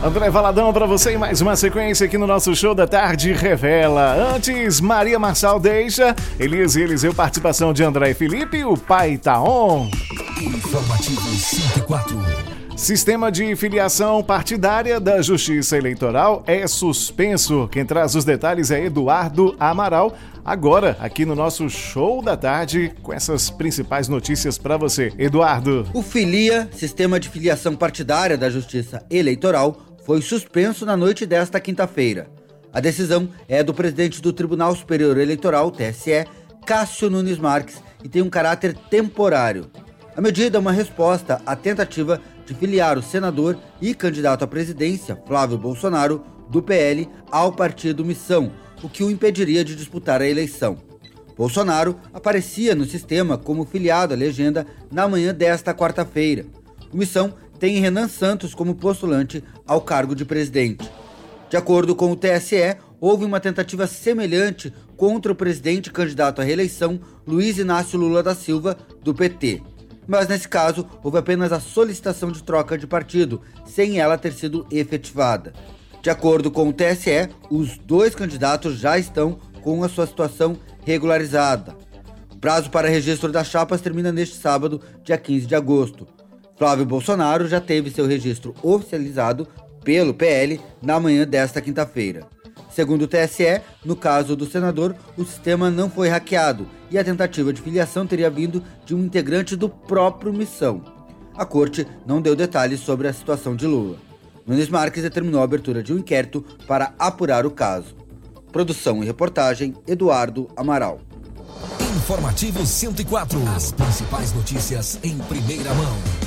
André Valadão pra você em mais uma sequência aqui no nosso Show da Tarde Revela. Antes, Maria Marçal deixa, Elias e Eliseu, participação de André e Felipe, o pai tá on. Informativo 104. Sistema de filiação partidária da Justiça Eleitoral é suspenso. Quem traz os detalhes é Eduardo Amaral, agora aqui no nosso Show da Tarde, com essas principais notícias para você. Eduardo. O Filia, Sistema de Filiação Partidária da Justiça Eleitoral, foi suspenso na noite desta quinta-feira. A decisão é do presidente do Tribunal Superior Eleitoral, TSE, Cássio Nunes Marques, e tem um caráter temporário. A medida é uma resposta à tentativa de filiar o senador e candidato à presidência, Flávio Bolsonaro, do PL, ao partido Missão, o que o impediria de disputar a eleição. Bolsonaro aparecia no sistema como filiado à legenda na manhã desta quarta-feira. O Missão tem Renan Santos como postulante ao cargo de presidente. De acordo com o TSE, houve uma tentativa semelhante contra o presidente candidato à reeleição, Luiz Inácio Lula da Silva, do PT. Mas nesse caso, houve apenas a solicitação de troca de partido, sem ela ter sido efetivada. De acordo com o TSE, os dois candidatos já estão com a sua situação regularizada. O prazo para registro das chapas termina neste sábado, dia 15 de agosto. Flávio Bolsonaro já teve seu registro oficializado pelo PL na manhã desta quinta-feira. Segundo o TSE, no caso do senador, o sistema não foi hackeado e a tentativa de filiação teria vindo de um integrante do próprio Missão. A corte não deu detalhes sobre a situação de Lula. Nunes Marques determinou a abertura de um inquérito para apurar o caso. Produção e reportagem, Eduardo Amaral. Informativo 104. As principais notícias em primeira mão.